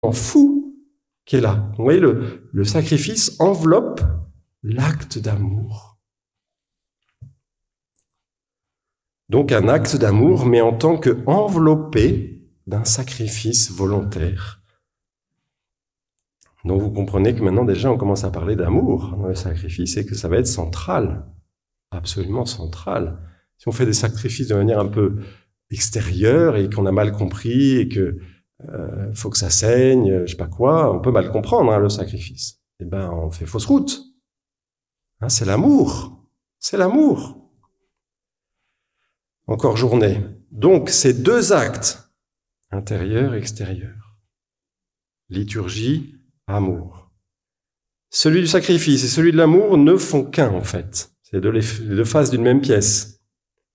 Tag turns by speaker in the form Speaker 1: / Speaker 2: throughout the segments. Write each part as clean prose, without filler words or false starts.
Speaker 1: fou qui est là. Vous voyez, le sacrifice enveloppe l'acte d'amour. Donc un acte d'amour, mais en tant qu'enveloppé d'un sacrifice volontaire. Donc vous comprenez que maintenant déjà on commence à parler d'amour dans le sacrifice et que ça va être central, absolument central. Si on fait des sacrifices de manière un peu extérieure et qu'on a mal compris et que faut que ça saigne, je sais pas quoi, on peut mal comprendre le sacrifice. Eh ben on fait fausse route. C'est l'amour, c'est l'amour. Encore journée. Donc ces deux actes, intérieur et extérieur, liturgie, amour. Celui du sacrifice et celui de l'amour ne font qu'un en fait. C'est les deux faces d'une même pièce.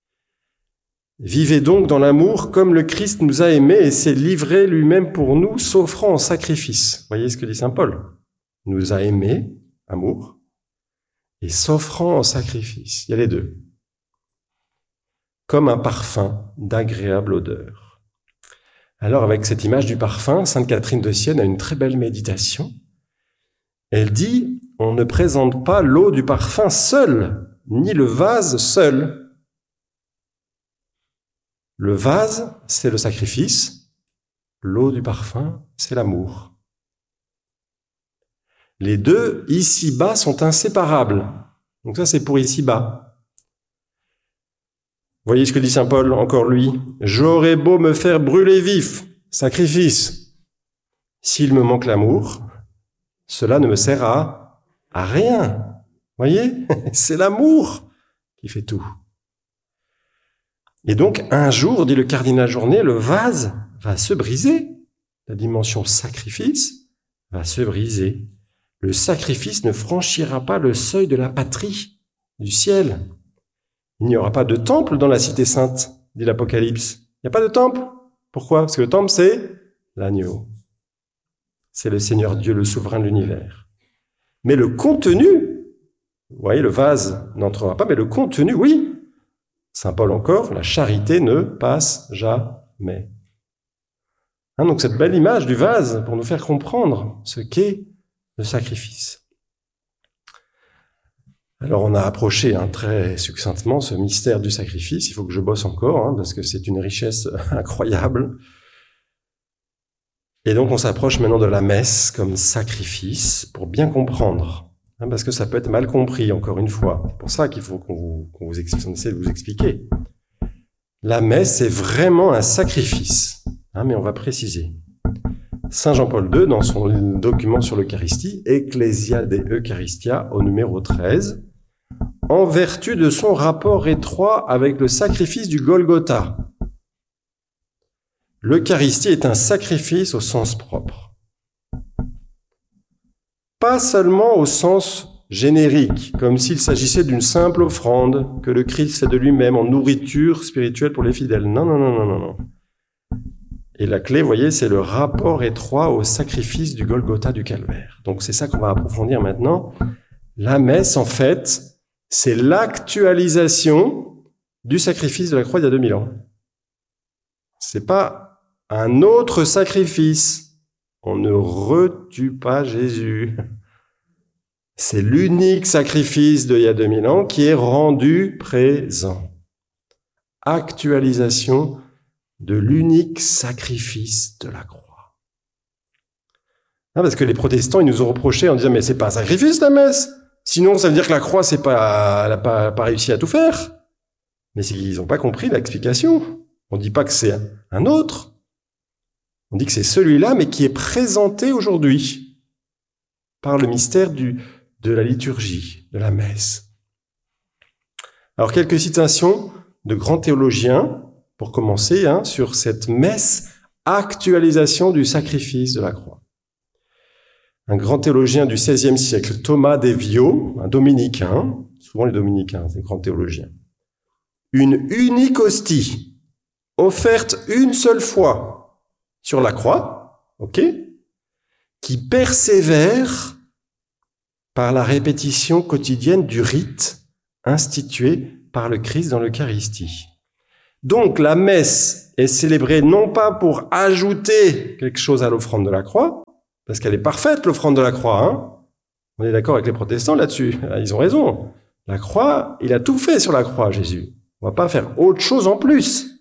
Speaker 1: Vivez donc dans l'amour comme le Christ nous a aimés et s'est livré lui-même pour nous, s'offrant en sacrifice. Voyez ce que dit saint Paul. Il nous a aimés, amour, et s'offrant en sacrifice. Il y a les deux. Comme un parfum d'agréable odeur. Alors, avec cette image du parfum, sainte Catherine de Sienne a une très belle méditation. Elle dit, on ne présente pas l'eau du parfum seule, ni le vase seul. Le vase, c'est le sacrifice. L'eau du parfum, c'est l'amour. Les deux, ici-bas, sont inséparables. Donc ça, c'est pour ici-bas. Voyez ce que dit saint Paul, encore lui. « J'aurais beau me faire brûler vif, sacrifice. S'il me manque l'amour, cela ne me sert à rien. » Voyez, c'est l'amour qui fait tout. Et donc, un jour, dit le cardinal Journet, le vase va se briser. La dimension sacrifice va se briser. Le sacrifice ne franchira pas le seuil de la patrie, du ciel. Il n'y aura pas de temple dans la cité sainte, dit l'Apocalypse. Il n'y a pas de temple. Pourquoi ? Parce que le temple, c'est l'agneau. C'est le Seigneur Dieu, le souverain de l'univers. Mais le contenu, vous voyez, le vase n'entrera pas, mais le contenu, oui. Saint Paul encore, la charité ne passe jamais. Donc cette belle image du vase pour nous faire comprendre ce qu'est le sacrifice. Alors on a approché très succinctement ce mystère du sacrifice. Il faut que je bosse encore, parce que c'est une richesse incroyable. Et donc on s'approche maintenant de la messe comme sacrifice pour bien comprendre, parce que ça peut être mal compris, encore une fois. C'est pour ça qu'il faut qu'on essaie de vous expliquer. La messe est vraiment un sacrifice, mais on va préciser. Saint Jean-Paul II, dans son document sur l'Eucharistie, Ecclesia de Eucharistia, au numéro 13, en vertu de son rapport étroit avec le sacrifice du Golgotha. L'Eucharistie est un sacrifice au sens propre. Pas seulement au sens générique, comme s'il s'agissait d'une simple offrande que le Christ fait de lui-même en nourriture spirituelle pour les fidèles. Non. Et la clé, vous voyez, c'est le rapport étroit au sacrifice du Golgotha du Calvaire. Donc c'est ça qu'on va approfondir maintenant. La messe, en fait, c'est l'actualisation du sacrifice de la croix d'il y a 2000 ans. C'est pas un autre sacrifice. On ne retue pas Jésus. C'est l'unique sacrifice d'il y a 2000 ans qui est rendu présent. Actualisation de l'unique sacrifice de la croix. Parce que les protestants, ils nous ont reproché en disant « Mais c'est pas un sacrifice la messe. Sinon, ça veut dire que la croix, elle n'a pas réussi à tout faire. » Mais c'est qu'ils n'ont pas compris l'explication. On ne dit pas que c'est un autre. On dit que c'est celui-là, mais qui est présenté aujourd'hui par le mystère de la liturgie, de la messe. Alors, quelques citations de grands théologiens, pour commencer, sur cette messe, actualisation du sacrifice de la croix. Un grand théologien du XVIe siècle, Thomas d'Evio, un dominicain, souvent les dominicains, c'est un grand théologien. Une unique hostie, offerte une seule fois sur la croix, qui persévère par la répétition quotidienne du rite institué par le Christ dans l'Eucharistie. Donc la messe est célébrée non pas pour ajouter quelque chose à l'offrande de la croix, parce qu'elle est parfaite l'offrande de la croix, hein. On est d'accord avec les protestants là-dessus, ils ont raison. La croix, il a tout fait sur la croix, Jésus. On va pas faire autre chose en plus.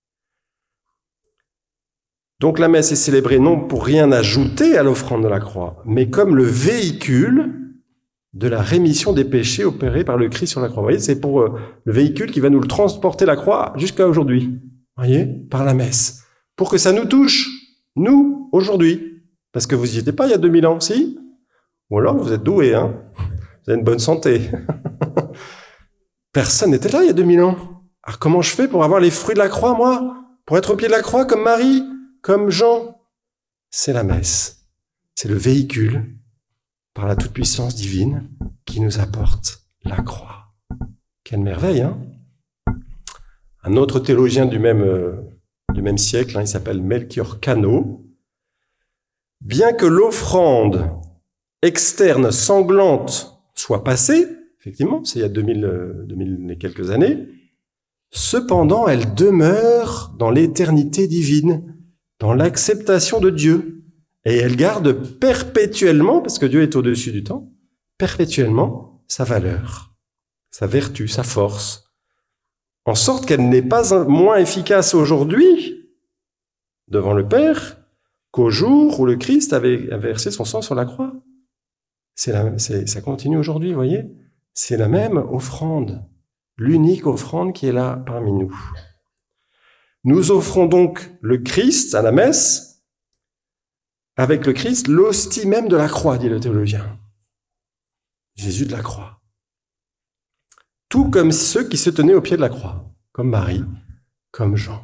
Speaker 1: Donc la messe est célébrée non pour rien ajouter à l'offrande de la croix, mais comme le véhicule de la rémission des péchés opérés par le Christ sur la croix. Vous voyez, c'est pour le véhicule qui va nous le transporter la croix jusqu'à aujourd'hui. Vous voyez, par la messe. Pour que ça nous touche, nous, aujourd'hui. Parce que vous n'y étiez pas il y a 2000 ans, si? Ou alors vous êtes doués, hein? Vous avez une bonne santé. Personne n'était là il y a 2000 ans. Alors comment je fais pour avoir les fruits de la croix, moi? Pour être au pied de la croix comme Marie, comme Jean? C'est la messe. C'est le véhicule par la toute-puissance divine qui nous apporte la croix. Quelle merveille, hein? Un autre théologien du même siècle, hein, il s'appelle Melchior Cano. Bien que l'offrande externe sanglante soit passée, effectivement, c'est il y a 2000 et quelques années, cependant elle demeure dans l'éternité divine, dans l'acceptation de Dieu. Et elle garde perpétuellement, parce que Dieu est au-dessus du temps, perpétuellement sa valeur, sa vertu, sa force, en sorte qu'elle n'est pas moins efficace aujourd'hui devant le Père qu'au jour où le Christ avait versé son sang sur la croix. Ça continue aujourd'hui, vous voyez? C'est la même offrande, l'unique offrande qui est là parmi nous. Nous offrons donc le Christ à la messe, avec le Christ, l'hostie même de la croix, dit le théologien. Jésus de la croix. Tout comme ceux qui se tenaient au pied de la croix, comme Marie, comme Jean.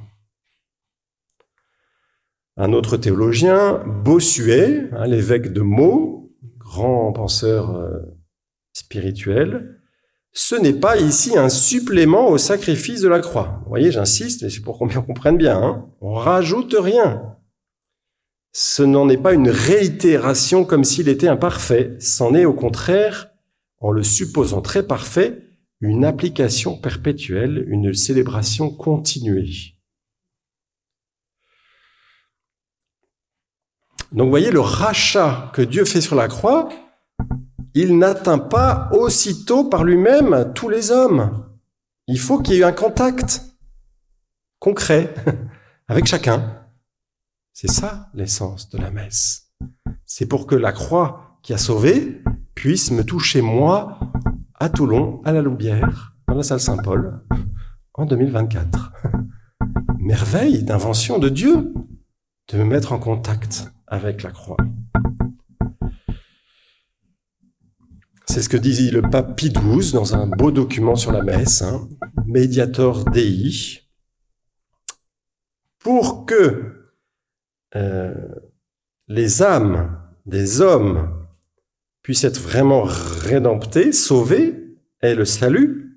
Speaker 1: Un autre théologien, Bossuet, l'évêque de Meaux, grand penseur spirituel, ce n'est pas ici un supplément au sacrifice de la croix. Vous voyez, j'insiste, mais c'est pour qu'on comprenne bien, hein. On rajoute rien. Ce n'en est pas une réitération comme s'il était imparfait, c'en est au contraire, en le supposant très parfait, une application perpétuelle, une célébration continuée. Donc vous voyez, le rachat que Dieu fait sur la croix, il n'atteint pas aussitôt par lui-même tous les hommes. Il faut qu'il y ait un contact concret avec chacun. C'est ça l'essence de la messe. C'est pour que la croix qui a sauvé puisse me toucher moi à Toulon, à la Loubière, dans la salle Saint-Paul, en 2024. Merveille d'invention de Dieu de me mettre en contact avec la croix. C'est ce que dit le pape Pie XII dans un beau document sur la messe, hein, Mediator Dei, pour que les âmes des hommes puissent être vraiment rédemptées, sauvées, et le salut,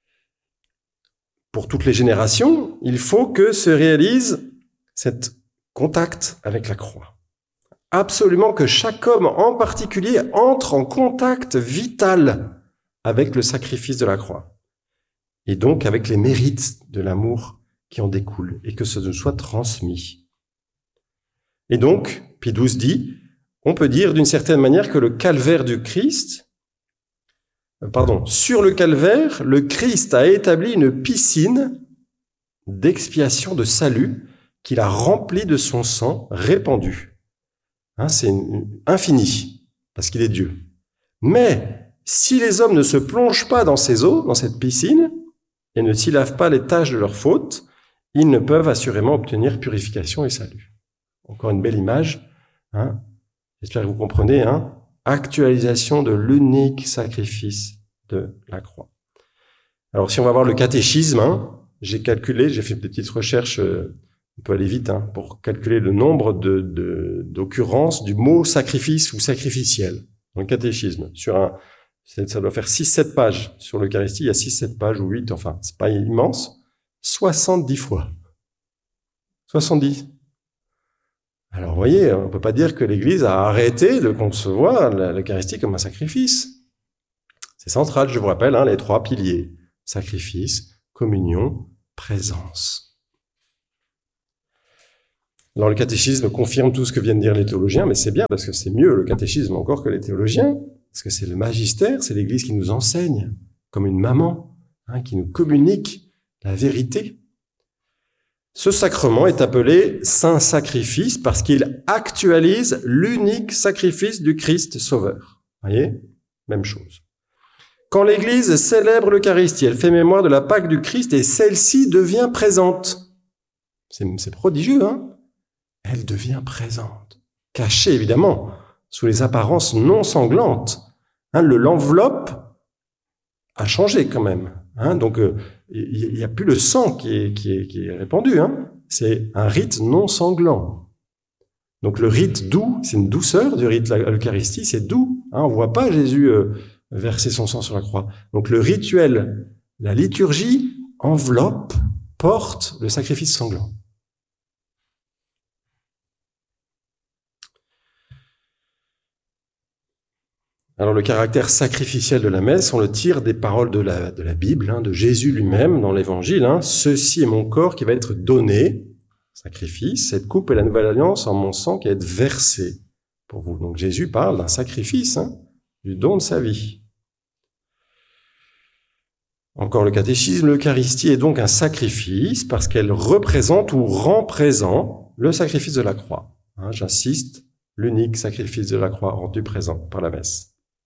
Speaker 1: pour toutes les générations, il faut que se réalise cet contact avec la croix. Absolument que chaque homme en particulier entre en contact vital avec le sacrifice de la croix, et donc avec les mérites de l'amour qui en découlent, et que ce nous soit transmis. Et donc, Pie XII dit, on peut dire d'une certaine manière que le calvaire du Christ, sur le calvaire, le Christ a établi une piscine d'expiation de salut qu'il a remplie de son sang répandu. C'est infini, parce qu'il est Dieu. Mais si les hommes ne se plongent pas dans ces eaux, dans cette piscine, et ne s'y lavent pas les taches de leurs fautes, ils ne peuvent assurément obtenir purification et salut. Encore une belle image, hein. J'espère que vous comprenez, hein. Actualisation de l'unique sacrifice de la croix. Alors, si on va voir le catéchisme, hein, j'ai fait des petites recherches, on peut aller vite, hein, pour calculer le nombre d'occurrences du mot sacrifice ou sacrificiel dans le catéchisme. Ça doit faire 6-7 pages. Sur l'Eucharistie, il y a 6-7 pages ou 8, enfin, c'est pas immense. 70 fois. 70. Alors, vous voyez, on ne peut pas dire que l'Église a arrêté de concevoir l'Eucharistie comme un sacrifice. C'est central, je vous rappelle, hein, les 3 piliers. Sacrifice, communion, présence. Alors le catéchisme confirme tout ce que viennent dire les théologiens, mais c'est bien parce que c'est mieux le catéchisme encore que les théologiens, parce que c'est le magistère, c'est l'Église qui nous enseigne, comme une maman, qui nous communique la vérité. Ce sacrement est appelé saint sacrifice parce qu'il actualise l'unique sacrifice du Christ Sauveur. Voyez ? Même chose. Quand l'Église célèbre l'Eucharistie, elle fait mémoire de la Pâque du Christ et celle-ci devient présente. C'est prodigieux, hein ? Elle devient présente. Cachée, évidemment, sous les apparences non sanglantes. L'enveloppe a changé quand même. Donc, il n'y a plus le sang qui est répandu. C'est un rite non sanglant. Donc, le rite doux, c'est une douceur du rite. L'Eucharistie, c'est doux. On ne voit pas Jésus verser son sang sur la croix. Donc, le rituel, la liturgie, enveloppe, porte le sacrifice sanglant. Alors, le caractère sacrificiel de la messe, on le tire des paroles de la Bible, de Jésus lui-même dans l'Évangile. Ceci est mon corps qui va être donné, sacrifice. Cette coupe est la nouvelle alliance en mon sang qui va être versée pour vous. Donc, Jésus parle d'un sacrifice, du don de sa vie. Encore le catéchisme, l'Eucharistie est donc un sacrifice parce qu'elle représente ou rend présent le sacrifice de la croix. J'insiste, l'unique sacrifice de la croix rendu présent par la messe.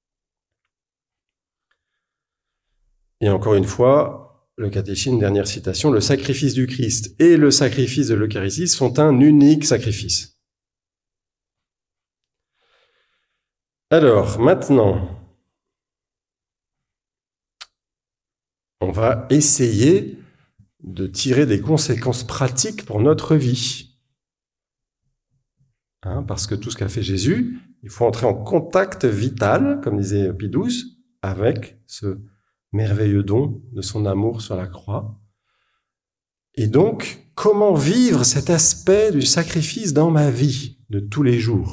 Speaker 1: Et encore une fois, le catéchisme, dernière citation, le sacrifice du Christ et le sacrifice de l'Eucharistie sont un unique sacrifice. Alors, maintenant, on va essayer de tirer des conséquences pratiques pour notre vie. Parce que tout ce qu'a fait Jésus, il faut entrer en contact vital, comme disait Pie XII, avec ce merveilleux don de son amour sur la croix. Et donc, comment vivre cet aspect du sacrifice dans ma vie de tous les jours ?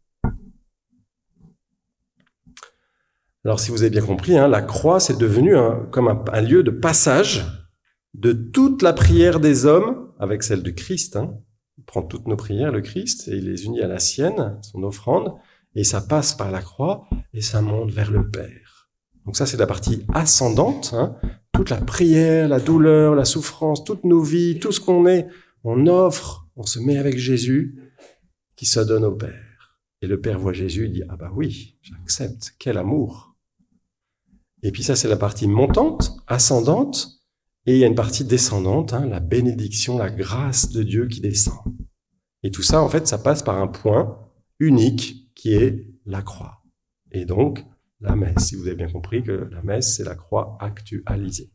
Speaker 1: Alors, si vous avez bien compris, la croix, c'est devenu comme un lieu de passage de toute la prière des hommes avec celle du Christ. Il prend toutes nos prières, le Christ, et il les unit à la sienne, son offrande, et ça passe par la croix, et ça monte vers le Père. Donc ça, c'est la partie ascendante. Toute la prière, la douleur, la souffrance, toutes nos vies, tout ce qu'on est, on offre, on se met avec Jésus qui se donne au Père. Et le Père voit Jésus, il dit « Ah bah oui, j'accepte, quel amour !» Et puis ça, c'est la partie montante, ascendante, et il y a une partie descendante, la bénédiction, la grâce de Dieu qui descend. Et tout ça, en fait, ça passe par un point unique qui est la croix. Et donc, la messe, si vous avez bien compris que la messe, c'est la croix actualisée.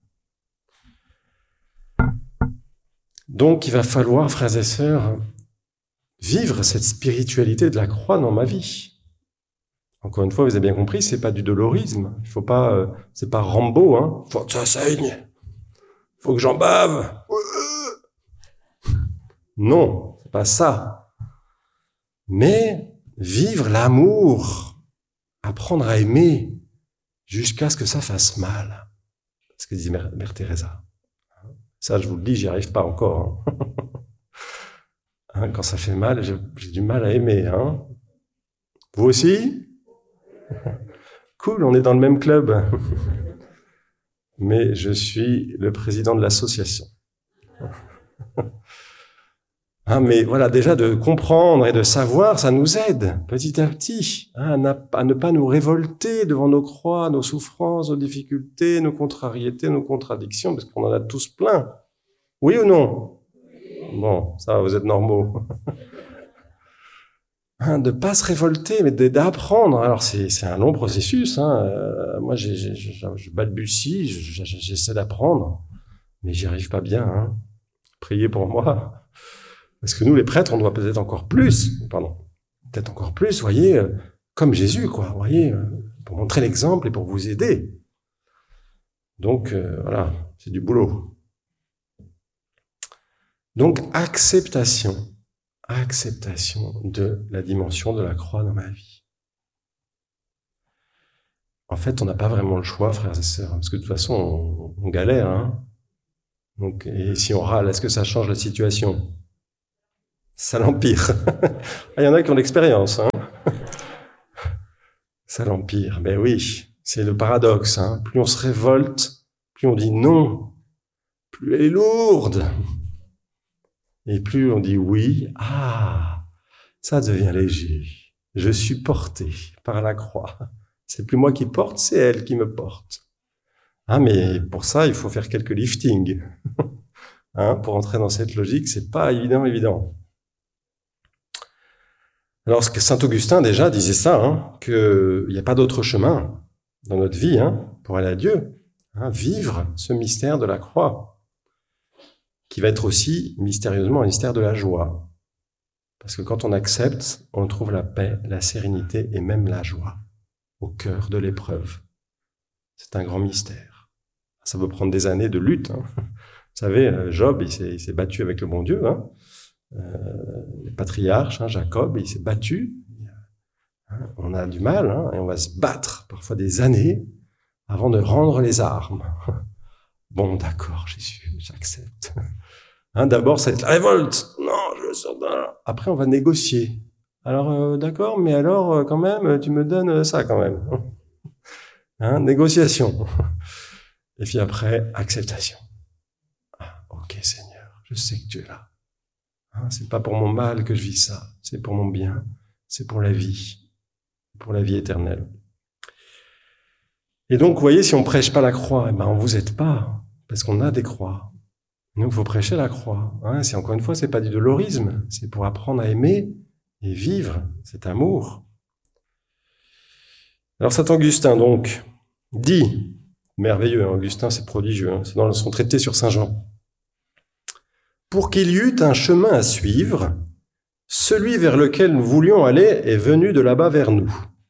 Speaker 1: Donc, il va falloir, frères et sœurs, vivre cette spiritualité de la croix dans ma vie. Encore une fois, vous avez bien compris, c'est pas du dolorisme. Il faut pas, c'est pas Rambo, Faut que ça saigne. Faut que j'en bave. Non, c'est pas ça. Mais vivre l'amour. Apprendre à aimer jusqu'à ce que ça fasse mal. C'est ce que dit Mère Teresa. Ça, je vous le dis, j'y arrive pas encore. Quand ça fait mal, j'ai du mal à aimer. Vous aussi ? Cool, on est dans le même club. Mais je suis le président de l'association. Mais voilà, déjà de comprendre et de savoir, ça nous aide petit à petit à ne pas nous révolter devant nos croix, nos souffrances, nos difficultés, nos contrariétés, nos contradictions, parce qu'on en a tous plein. Oui ou non ? Bon, ça, vous êtes normaux. De pas se révolter, mais d'apprendre. Alors c'est un long processus. Moi, je balbutie, j'essaie d'apprendre, mais j'y arrive pas bien. Priez pour moi. Parce que nous, les prêtres, on doit peut-être encore plus, voyez, comme Jésus, voyez, pour montrer l'exemple et pour vous aider. Donc, voilà, c'est du boulot. Donc, acceptation de la dimension de la croix dans ma vie. En fait, on n'a pas vraiment le choix, frères et sœurs, parce que de toute façon, on galère, Donc, et si on râle, est-ce que ça change la situation? Ça l'empire. Il y en a qui ont l'expérience, hein. Ça l'empire. Ben oui, c'est le paradoxe, hein. Plus on se révolte, plus on dit non, plus elle est lourde. Et plus on dit oui, ça devient léger. Je suis porté par la croix. C'est plus moi qui porte, c'est elle qui me porte. Mais pour ça, il faut faire quelques liftings. Pour entrer dans cette logique, c'est pas évident. Alors, ce que saint Augustin déjà disait ça, qu'il n'y a pas d'autre chemin dans notre vie, pour aller à Dieu. Vivre ce mystère de la croix, qui va être aussi mystérieusement un mystère de la joie. Parce que quand on accepte, on trouve la paix, la sérénité et même la joie au cœur de l'épreuve. C'est un grand mystère. Ça peut prendre des années de lutte. Vous savez, Job, il s'est battu avec le bon Dieu. Le patriarche, Jacob, il s'est battu. On a du mal, et on va se battre parfois des années avant de rendre les armes. Bon, d'accord, Jésus, j'accepte. D'abord, c'est la révolte. Non, je sors de là. Après, on va négocier. Alors, d'accord, mais alors, quand même, tu me donnes ça, quand même. Négociation. Et puis après, acceptation. Ok, Seigneur, je sais que tu es là. C'est pas pour mon mal que je vis ça. C'est pour mon bien. C'est pour la vie éternelle. Et donc, vous voyez, si on prêche pas la croix, on vous aide pas, parce qu'on a des croix. Nous, il faut prêcher la croix. C'est encore une fois, c'est pas du dolorisme, c'est pour apprendre à aimer et vivre cet amour. Alors, saint Augustin, donc, dit, merveilleux, Augustin, c'est prodigieux, c'est dans son traité sur saint Jean. Pour qu'il y eût un chemin à suivre, celui vers lequel nous voulions aller est venu de là-bas vers nous.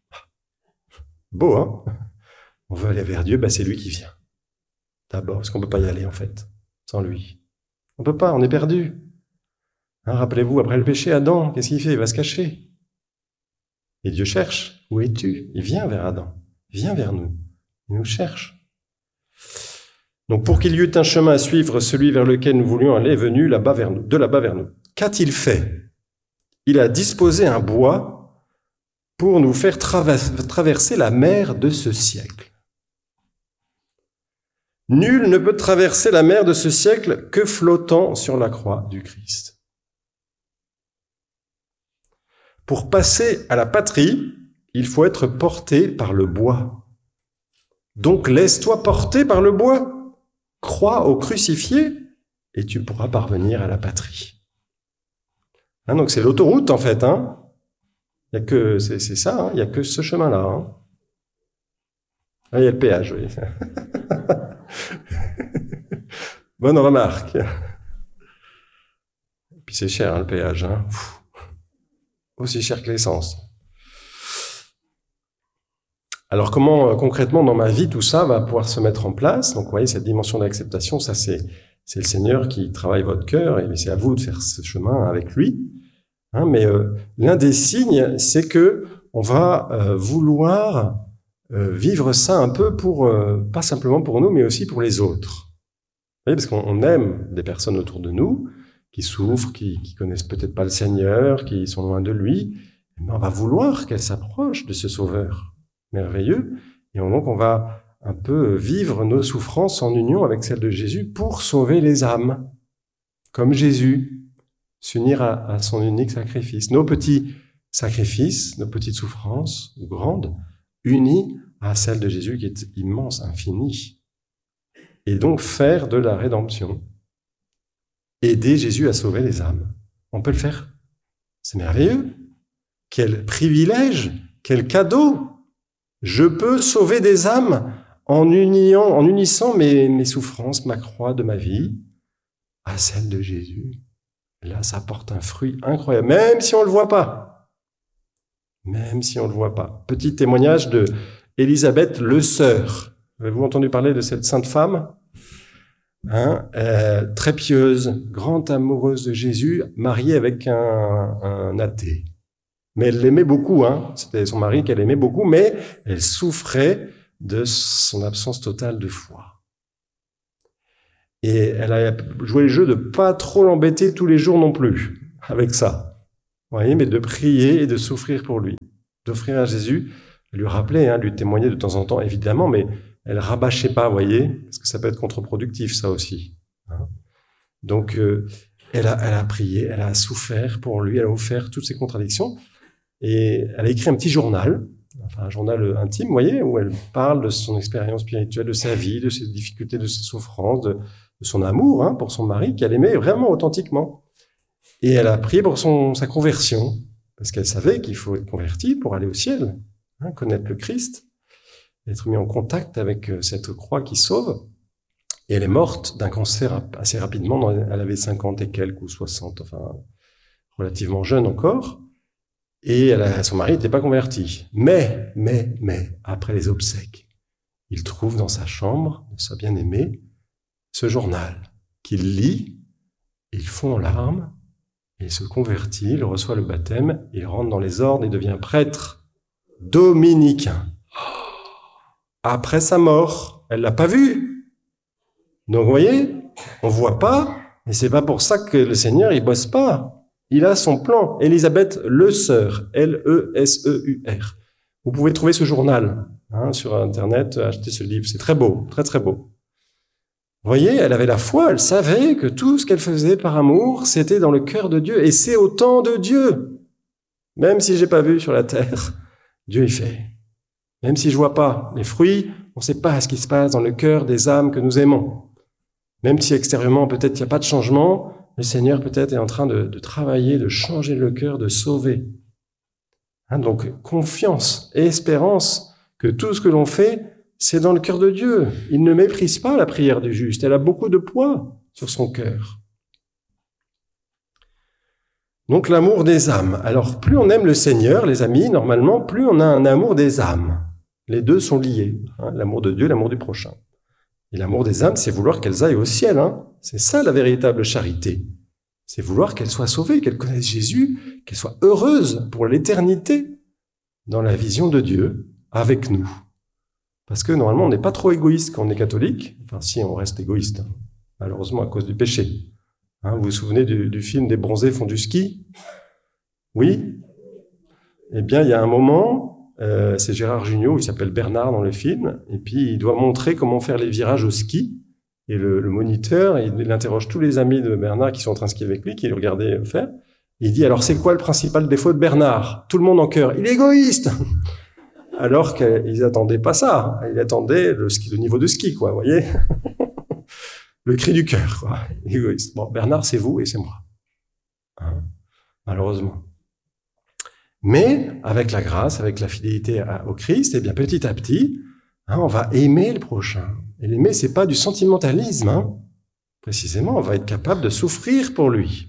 Speaker 1: Beau, On veut aller vers Dieu, c'est lui qui vient. D'abord, parce qu'on ne peut pas y aller, en fait, sans lui. On ne peut pas, on est perdu. Rappelez-vous, après le péché, Adam, qu'est-ce qu'il fait? Il va se cacher. Et Dieu cherche. Où es-tu? Il vient vers Adam. Il vient vers nous. Il nous cherche. Donc, pour qu'il y eût un chemin à suivre, celui vers lequel nous voulions aller est venu de là-bas vers nous. Qu'a-t-il fait? Il a disposé un bois pour nous faire traverser la mer de ce siècle. Nul ne peut traverser la mer de ce siècle que flottant sur la croix du Christ. Pour passer à la patrie, il faut être porté par le bois. Donc laisse-toi porter par le bois. Crois au crucifié et tu pourras parvenir à la patrie. Donc c'est l'autoroute en fait. Il y a que c'est ça. Il y a que ce chemin-là. Il y a le péage. Oui. Bonne remarque. Et puis c'est cher le péage. Aussi cher que l'essence. Alors comment concrètement dans ma vie tout ça va pouvoir se mettre en place? Donc vous voyez cette dimension d'acceptation, ça c'est le Seigneur qui travaille votre cœur et c'est à vous de faire ce chemin avec lui. Mais l'un des signes, c'est que on va vouloir vivre ça un peu pour pas simplement pour nous, mais aussi pour les autres. Vous voyez, parce qu'on aime des personnes autour de nous qui souffrent, qui connaissent peut-être pas le Seigneur, qui sont loin de lui, mais on va vouloir qu'elles s'approchent de ce Sauveur merveilleux, et donc on va un peu vivre nos souffrances en union avec celles de Jésus pour sauver les âmes, comme Jésus, s'unir à son unique sacrifice. Nos petits sacrifices, nos petites souffrances, grandes, unies à celles de Jésus qui est immense, infinie. Et donc faire de la rédemption, aider Jésus à sauver les âmes. On peut le faire. C'est merveilleux. Quel privilège, quel cadeau. Je peux sauver des âmes en unissant mes souffrances, ma croix de ma vie, à celle de Jésus. Là, ça porte un fruit incroyable, même si on ne le voit pas. Même si on ne le voit pas. Petit témoignage de Élisabeth Le Sœur. Avez-vous entendu parler de cette sainte femme? Très pieuse, grande amoureuse de Jésus, mariée avec un athée. Mais elle l'aimait beaucoup, C'était son mari qu'elle aimait beaucoup, mais elle souffrait de son absence totale de foi. Et elle a joué le jeu de pas trop l'embêter tous les jours non plus, avec ça. Vous voyez, mais de prier et de souffrir pour lui. D'offrir à Jésus, lui rappeler, lui témoigner de temps en temps, évidemment, mais elle rabâchait pas, vous voyez, parce que ça peut être contre-productif, ça aussi. Donc, elle a prié, elle a souffert pour lui, elle a offert toutes ses contradictions, et elle a écrit un petit journal, enfin un journal intime, vous voyez, où elle parle de son expérience spirituelle, de sa vie, de ses difficultés, de ses souffrances, de son amour pour son mari, qu'elle aimait vraiment authentiquement. Et elle a prié pour sa conversion, parce qu'elle savait qu'il faut être converti pour aller au ciel, connaître le Christ, être mis en contact avec cette croix qui sauve. Et elle est morte d'un cancer assez rapidement, elle avait 50 et quelques ou 60, enfin relativement jeune encore. Et son mari n'était pas converti. Mais, après les obsèques, il trouve dans sa chambre de sa bien-aimée ce journal qu'il lit, il fond en larmes, il se convertit, il reçoit le baptême, il rentre dans les ordres et devient prêtre dominicain. Après sa mort, elle l'a pas vu. Donc vous voyez, on voit pas, mais c'est pas pour ça que le Seigneur il bosse pas. Il a son plan. Élisabeth Leseur, L-E-S-E-U-R. Vous pouvez trouver ce journal sur Internet, acheter ce livre. C'est très beau, très très beau. Vous voyez, elle avait la foi, elle savait que tout ce qu'elle faisait par amour, c'était dans le cœur de Dieu. Et c'est au temps de Dieu. Même si j'ai pas vu sur la terre, Dieu y fait. Même si je vois pas les fruits, on sait pas ce qui se passe dans le cœur des âmes que nous aimons. Même si extérieurement, peut-être il n'y a pas de changement, le Seigneur peut-être est en train de travailler, de changer le cœur, de sauver. Donc, confiance et espérance que tout ce que l'on fait, c'est dans le cœur de Dieu. Il ne méprise pas la prière du juste. Elle a beaucoup de poids sur son cœur. Donc, l'amour des âmes. Alors, plus on aime le Seigneur, les amis, normalement, plus on a un amour des âmes. Les deux sont liés. L'amour de Dieu, l'amour du prochain. Et l'amour des âmes, c'est vouloir qu'elles aillent au ciel. C'est ça la véritable charité. C'est vouloir qu'elles soient sauvées, qu'elles connaissent Jésus, qu'elles soient heureuses pour l'éternité dans la vision de Dieu avec nous. Parce que normalement, on n'est pas trop égoïste quand on est catholique. Enfin, si, on reste égoïste, malheureusement à cause du péché. Vous vous souvenez du film Des bronzés font du ski? Oui? Eh bien, il y a un moment, c'est Gérard Jugnot, il s'appelle Bernard dans le film, et puis il doit montrer comment faire les virages au ski. Et le moniteur, il interroge tous les amis de Bernard qui sont en train de skier avec lui, qui le regardaient faire. Il dit, alors c'est quoi le principal défaut de Bernard? Tout le monde en chœur, il est égoïste! Alors qu'ils attendaient pas ça. Ils attendaient le niveau de ski, quoi, vous voyez? Le cri du cœur, quoi. Égoïste. Bon, Bernard, c'est vous et c'est moi. Malheureusement. Mais, avec la grâce, avec la fidélité au Christ, eh bien, petit à petit, on va aimer le prochain. Et l'aimer, c'est pas du sentimentalisme, Précisément, on va être capable de souffrir pour lui.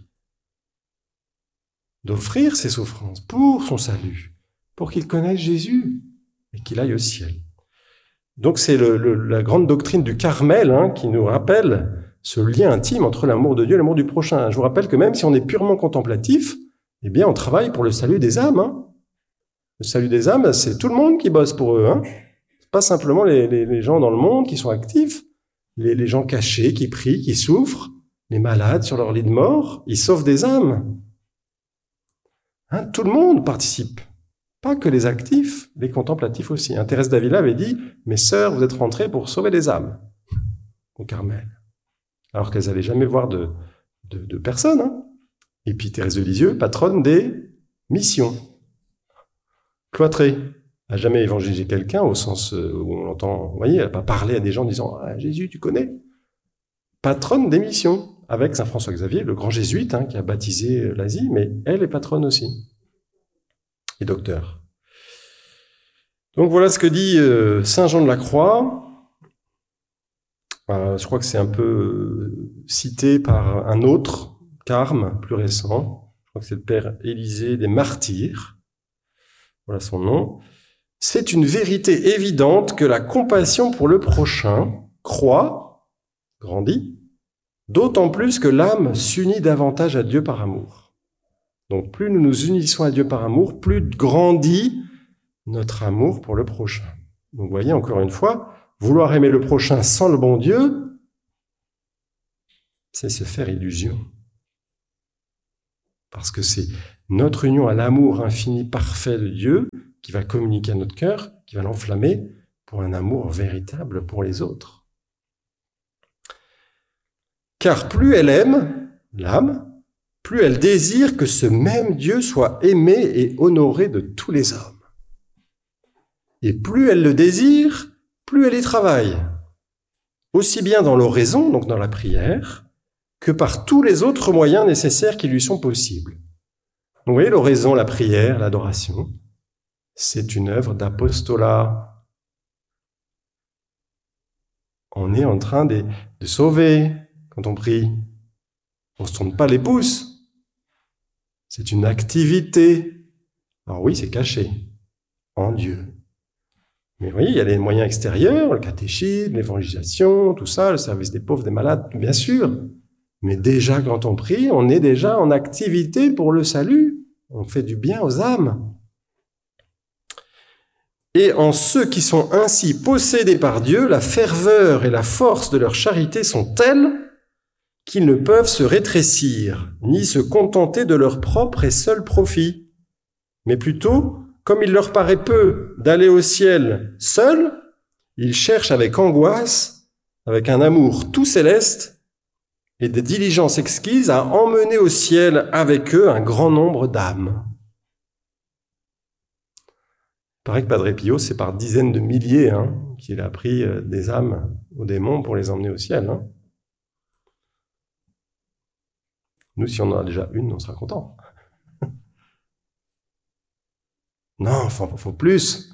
Speaker 1: D'offrir ses souffrances pour son salut, pour qu'il connaisse Jésus et qu'il aille au ciel. Donc c'est la grande doctrine du Carmel qui nous rappelle ce lien intime entre l'amour de Dieu et l'amour du prochain. Je vous rappelle que même si on est purement contemplatif, eh bien on travaille pour le salut des âmes. Le salut des âmes, c'est tout le monde qui bosse pour eux. C'est pas simplement les gens dans le monde qui sont actifs, les gens cachés, qui prient, qui souffrent, les malades sur leur lit de mort, ils sauvent des âmes. Tout le monde participe. Pas que les actifs, les contemplatifs aussi. Thérèse d'Avila avait dit « Mes sœurs, vous êtes rentrées pour sauver des âmes » au Carmel. Alors qu'elles n'allaient jamais voir de personnes. Et puis Thérèse de Lisieux, patronne des missions. Cloîtrée. Elle n'a jamais évangélisé quelqu'un au sens où on l'entend, vous voyez, elle n'a pas parlé à des gens en disant « Ah, Jésus, tu connais ?» Patronne des missions, avec Saint François Xavier, le grand jésuite qui a baptisé l'Asie, mais elle est patronne aussi. Et docteur. Donc voilà ce que dit Saint Jean de la Croix. Je crois que c'est un peu cité par un autre carme plus récent. Je crois que c'est le père Élisée des Martyrs. Voilà son nom. C'est une vérité évidente que la compassion pour le prochain croît, grandit, d'autant plus que l'âme s'unit davantage à Dieu par amour. Donc plus nous nous unissons à Dieu par amour, plus grandit notre amour pour le prochain. Donc vous voyez, encore une fois, vouloir aimer le prochain sans le bon Dieu, c'est se faire illusion. Parce que c'est notre union à l'amour infini parfait de Dieu qui va communiquer à notre cœur, qui va l'enflammer pour un amour véritable pour les autres. Car plus elle aime, l'âme, plus elle désire que ce même Dieu soit aimé et honoré de tous les hommes. Et plus elle le désire, plus elle y travaille, aussi bien dans l'oraison, donc dans la prière, que par tous les autres moyens nécessaires qui lui sont possibles. Donc vous voyez, l'oraison, la prière, l'adoration, c'est une œuvre d'apostolat. On est en train de sauver quand on prie. On ne se tourne pas les pouces. C'est une activité. Alors oui, c'est caché en Dieu. Mais vous voyez, il y a les moyens extérieurs, le catéchisme, l'évangélisation, tout ça, le service des pauvres, des malades, bien sûr. Mais déjà, quand on prie, on est déjà en activité pour le salut. On fait du bien aux âmes. Et en ceux qui sont ainsi possédés par Dieu, la ferveur et la force de leur charité sont telles qu'ils ne peuvent se rétrécir, ni se contenter de leur propre et seul profit. Mais plutôt, comme il leur paraît peu d'aller au ciel seuls, ils cherchent avec angoisse, avec un amour tout céleste, et des diligences exquises à emmener au ciel avec eux un grand nombre d'âmes. Il paraît que Padre Pio, c'est par dizaines de milliers qu'il a pris des âmes aux démons pour les emmener au ciel. Nous, si on en a déjà une, on sera content. Non, faut plus.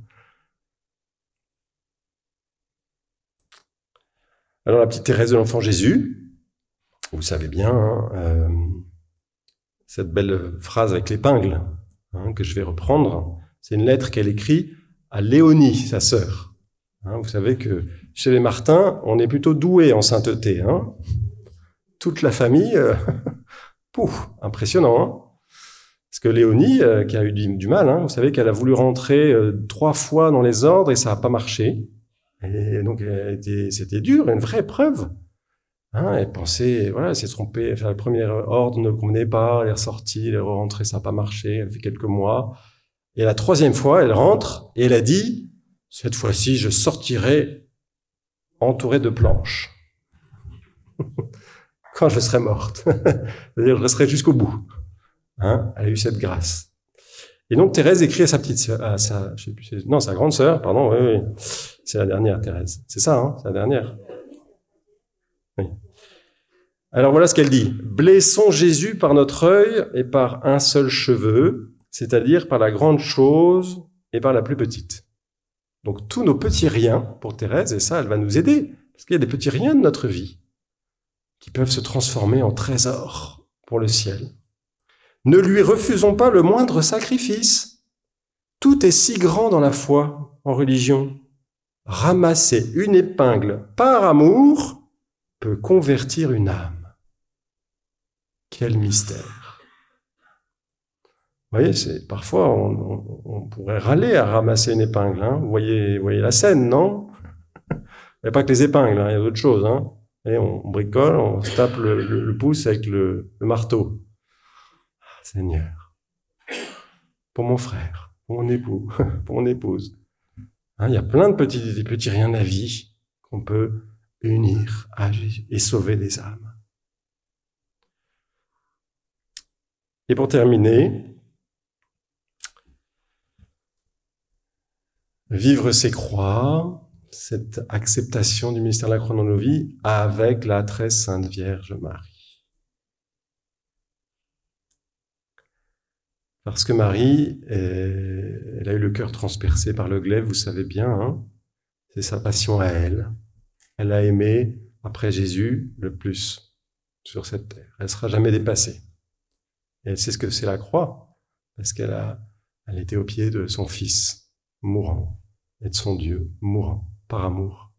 Speaker 1: Alors la petite Thérèse de l'Enfant Jésus, vous savez bien, cette belle phrase avec l'épingle que je vais reprendre, c'est une lettre qu'elle écrit à Léonie, sa sœur. Vous savez que chez les Martins, on est plutôt doué en sainteté. Toute la famille, impressionnant. Parce que Léonie, qui a eu du mal, vous savez qu'elle a voulu rentrer 3 fois dans les ordres et ça n'a pas marché. Et donc, c'était dur, une vraie épreuve. Elle pensait, elle s'est trompée, le premier ordre ne convenait pas, elle est ressortie, elle est rentrée, ça n'a pas marché, elle fait quelques mois. Et la 3e fois, elle rentre et elle a dit, cette fois-ci, je sortirai entourée de planches. Quand je serai morte. C'est-à-dire, je resterai jusqu'au bout. Elle a eu cette grâce. Et donc, Thérèse écrit à sa petite sœur, sa grande sœur, pardon, oui. C'est la dernière, Thérèse. C'est ça, c'est la dernière. Oui. Alors voilà ce qu'elle dit. Blessons Jésus par notre œil et par un seul cheveu, c'est-à-dire par la grande chose et par la plus petite. Donc tous nos petits riens pour Thérèse, et ça, elle va nous aider, parce qu'il y a des petits riens de notre vie qui peuvent se transformer en trésors pour le ciel. Ne lui refusons pas le moindre sacrifice. Tout est si grand dans la foi, en religion. Ramasser une épingle par amour peut convertir une âme. Quel mystère. Vous voyez, parfois, on pourrait râler à ramasser une épingle. Vous voyez la scène, non? Il n'y a pas que les épingles, il y a d'autres choses. Et on bricole, on se tape le pouce avec le marteau. Seigneur, pour mon frère, pour mon époux, pour mon épouse. Il y a plein de petits riens de la vie qu'on peut unir à Jésus et sauver des âmes. Et pour terminer, vivre ces croix, cette acceptation du mystère de la croix dans nos vies avec la très sainte Vierge Marie. Parce que Marie, elle a eu le cœur transpercé par le glaive, vous savez bien, c'est sa passion à elle. Elle a aimé, après Jésus, le plus sur cette terre. Elle ne sera jamais dépassée. Et elle sait ce que c'est la croix, parce qu'elle était au pied de son Fils mourant, et de son Dieu mourant, par amour.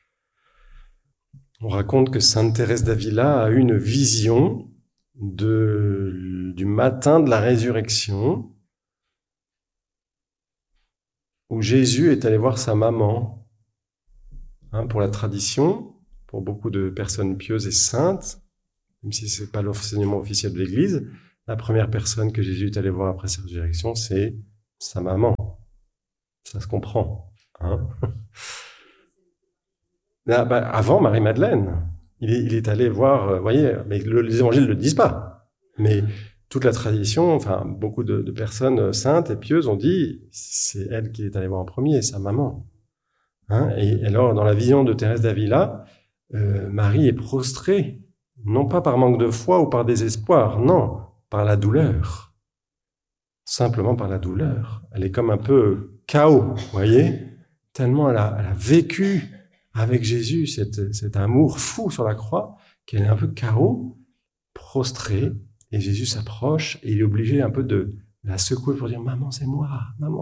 Speaker 1: On raconte que Sainte Thérèse d'Avila a eu une vision du matin de la résurrection, où Jésus est allé voir sa maman. Pour la tradition, pour beaucoup de personnes pieuses et saintes, même si c'est pas l'enseignement officiel de l'Église, la première personne que Jésus est allé voir après sa résurrection, c'est sa maman. Ça se comprend. Hein. Là, avant Marie-Madeleine, il est allé voir, voyez, mais les évangiles ne le disent pas. Mais toute la tradition, enfin, beaucoup de personnes saintes et pieuses ont dit, c'est elle qui est allée voir en premier, sa maman. Hein, et alors, dans la vision de Thérèse d'Avila, Marie est prostrée, non pas par manque de foi ou par désespoir, non, par la douleur. Simplement par la douleur. Elle est comme un peu KO, vous voyez, tellement elle a vécu avec Jésus cet amour fou sur la croix, qu'elle est un peu KO, prostrée, et Jésus s'approche, et il est obligé un peu de la secouer pour dire « Maman, c'est moi ».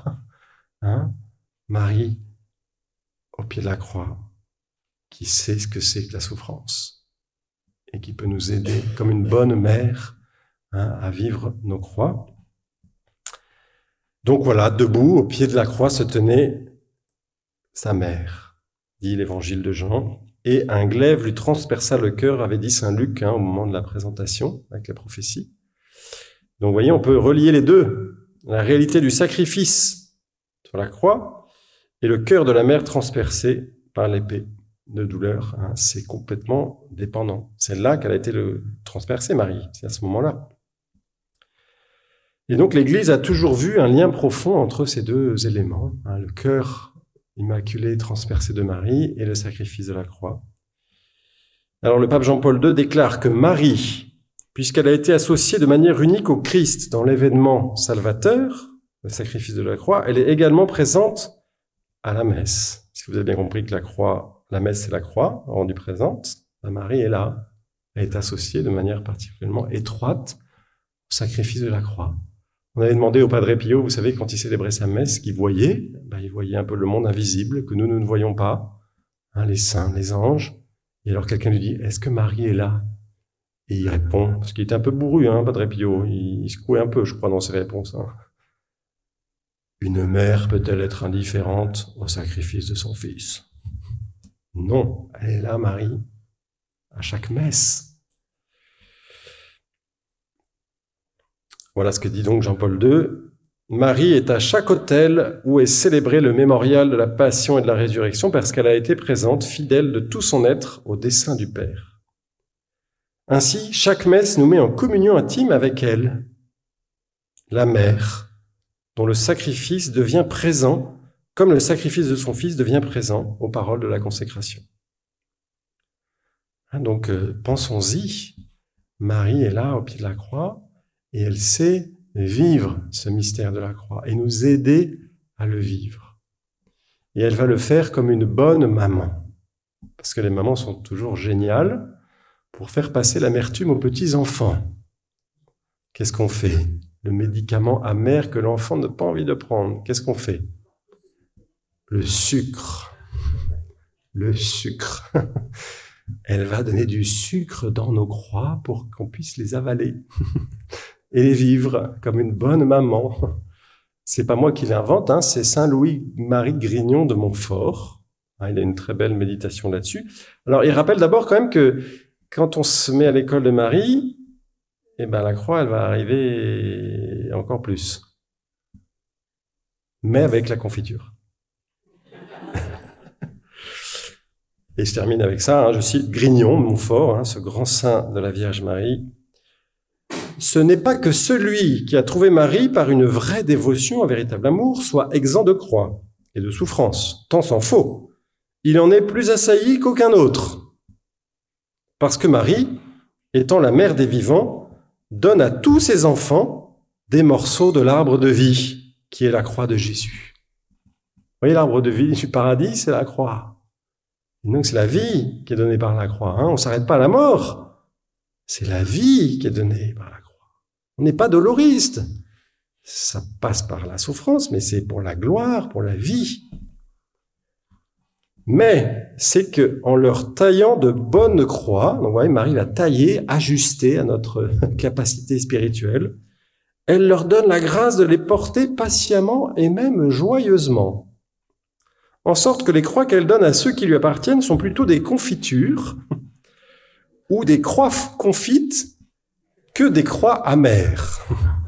Speaker 1: Hein, Marie, au pied de la croix, qui sait ce que c'est que la souffrance, et qui peut nous aider, comme une bonne mère, à vivre nos croix. Donc voilà, debout, au pied de la croix, se tenait sa mère, dit l'évangile de Jean, et un glaive lui transperça le cœur, avait dit saint Luc au moment de la présentation, avec les prophéties. Donc vous voyez, on peut relier les deux, la réalité du sacrifice sur la croix et le cœur de la mère transpercé par l'épée de douleur. C'est complètement dépendant. C'est là qu'elle a été transpercée, Marie, c'est à ce moment-là. Et donc l'Église a toujours vu un lien profond entre ces deux éléments, le cœur immaculé transpercé de Marie et le sacrifice de la croix. Alors le pape Jean-Paul II déclare que Marie, puisqu'elle a été associée de manière unique au Christ dans l'événement salvateur, le sacrifice de la croix, elle est également présente à la messe. Parce que vous avez bien compris que la messe c'est la croix rendue présente, Marie est là, elle est associée de manière particulièrement étroite au sacrifice de la croix. On avait demandé au Padre Pio, vous savez, quand il célébrait sa messe, qu'il voyait, il voyait un peu le monde invisible que nous ne voyons pas, les saints, les anges. Et alors quelqu'un lui dit, est-ce que Marie est là? Et il répond, parce qu'il était un peu bourru, Padre Pio, il secouait un peu, je crois, dans ses réponses. Une mère peut-elle être indifférente au sacrifice de son fils? Non, elle est là, Marie, à chaque messe. Voilà ce que dit donc Jean-Paul II. Marie est à chaque autel où est célébré le mémorial de la passion et de la résurrection parce qu'elle a été présente, fidèle de tout son être au dessein du Père. Ainsi, chaque messe nous met en communion intime avec elle, la mère, dont le sacrifice devient présent, comme le sacrifice de son Fils devient présent aux paroles de la consécration. Donc, pensons-y, Marie est là au pied de la croix, et elle sait vivre ce mystère de la croix et nous aider à le vivre. Et elle va le faire comme une bonne maman. Parce que les mamans sont toujours géniales pour faire passer l'amertume aux petits-enfants. Qu'est-ce qu'on fait? Le médicament amer que l'enfant n'a pas envie de prendre. Qu'est-ce qu'on fait? Le sucre. Le sucre. Elle va donner du sucre dans nos croix pour qu'on puisse les avaler. Et les vivre comme une bonne maman. C'est pas moi qui l'invente, c'est Saint Louis-Marie Grignon de Montfort. Il a une très belle méditation là-dessus. Alors, il rappelle d'abord quand même que quand on se met à l'école de Marie, la croix, elle va arriver encore plus. Mais avec la confiture. Et je termine avec ça, je cite Grignon de Montfort, ce grand saint de la Vierge Marie. Ce n'est pas que celui qui a trouvé Marie par une vraie dévotion, un véritable amour, soit exempt de croix et de souffrance, tant s'en faut. Il en est plus assailli qu'aucun autre. Parce que Marie, étant la mère des vivants, donne à tous ses enfants des morceaux de l'arbre de vie, qui est la croix de Jésus. Vous voyez, l'arbre de vie du paradis, c'est la croix. Et donc c'est la vie qui est donnée par la croix. On ne s'arrête pas à la mort. C'est la vie qui est donnée par la croix. On n'est pas doloriste. Ça passe par la souffrance, mais c'est pour la gloire, pour la vie. Mais c'est que en leur taillant de bonnes croix, donc vous voyez, Marie l'a taillé, ajusté à notre capacité spirituelle, elle leur donne la grâce de les porter patiemment et même joyeusement. En sorte que les croix qu'elle donne à ceux qui lui appartiennent sont plutôt des confitures ou des croix confites que des croix amères.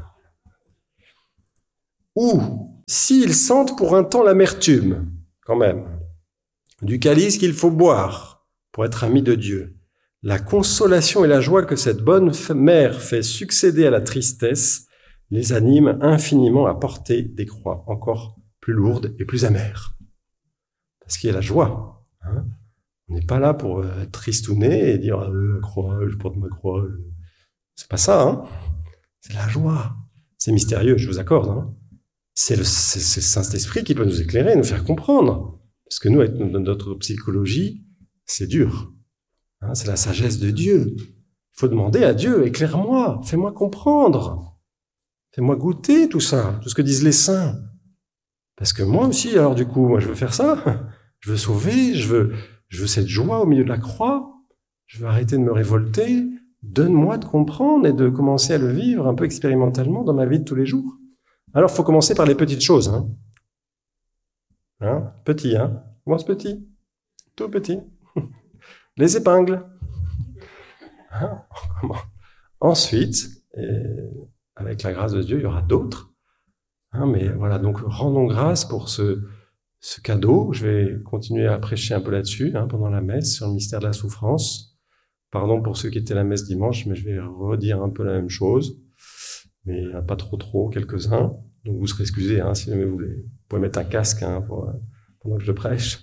Speaker 1: Ou, s'ils sentent pour un temps l'amertume, quand même, du calice qu'il faut boire pour être ami de Dieu, la consolation et la joie que cette bonne mère fait succéder à la tristesse les anime infiniment à porter des croix encore plus lourdes et plus amères. Parce qu'il y a la joie. Hein. On n'est pas là pour être tristouné et dire la croix, je porte ma croix. C'est pas ça, hein. C'est la joie. C'est mystérieux, je vous accorde. Hein. C'est le Saint-Esprit qui peut nous éclairer, nous faire comprendre. Parce que nous, avec notre psychologie, c'est dur. Hein, c'est la sagesse de Dieu. Il faut demander à Dieu, éclaire-moi, fais-moi comprendre. Fais-moi goûter tout ça, tout ce que disent les saints. Parce que moi aussi, alors du coup, moi je veux faire ça. Je veux sauver, je veux cette joie au milieu de la croix. Je veux arrêter de me révolter. Donne-moi de comprendre et de commencer à le vivre un peu expérimentalement dans ma vie de tous les jours. Alors, il faut commencer par les petites choses. Petit, hein. Commence petit. Tout petit. Les épingles. Ensuite, avec la grâce de Dieu, il y aura d'autres. Mais voilà, donc rendons grâce pour ce cadeau. Je vais continuer à prêcher un peu là-dessus pendant la messe sur le mystère de la souffrance. Pardon pour ceux qui étaient à la messe dimanche, mais je vais redire un peu la même chose. Mais il n'y en a pas trop, quelques-uns. Donc vous serez excusés si jamais vous voulez. Vous pouvez mettre un casque pendant que je prêche.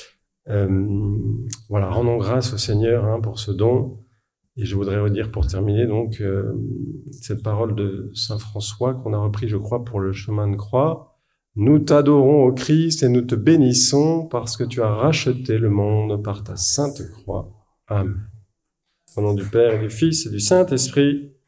Speaker 1: Voilà, rendons grâce au Seigneur pour ce don. Et je voudrais redire pour terminer donc cette parole de Saint François qu'on a repris, je crois, pour le chemin de croix. Nous t'adorons, ô Christ, et nous te bénissons parce que tu as racheté le monde par ta sainte croix. Amen. Au nom du Père et du Fils et du Saint-Esprit.